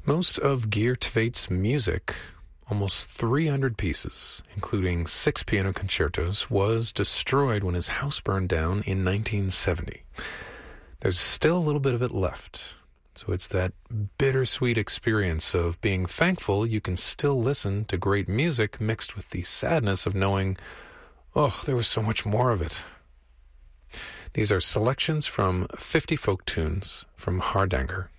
Most of Geert Tveit's music, almost 300 pieces, including 6 piano concertos, was destroyed when his house burned down in 1970. There's still a little bit of it left. So it's that bittersweet experience of being thankful you can still listen to great music mixed with the sadness of knowing, oh, there was so much more of it. These are selections from 50 folk tunes from Hardanger,